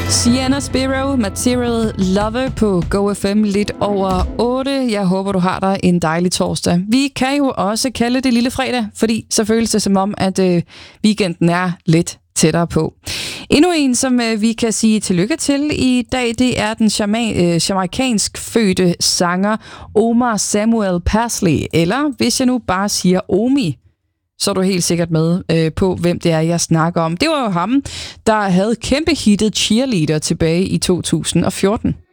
Sienna Spiro, Material Lover på GoFM lidt over 8. Jeg håber, du har dig en dejlig torsdag. Vi kan jo også kalde det lille fredag, fordi så føles det som om, at weekenden er lidt tættere på. Endnu en, som vi kan sige tillykke til i dag, det er den jamaicansk fødte sanger Omar Samuel Pasley, eller hvis jeg nu bare siger Omi, så er du helt sikkert med på, hvem det er, jeg snakker om. Det var jo ham, der havde kæmpe hittet Cheerleader tilbage i 2014.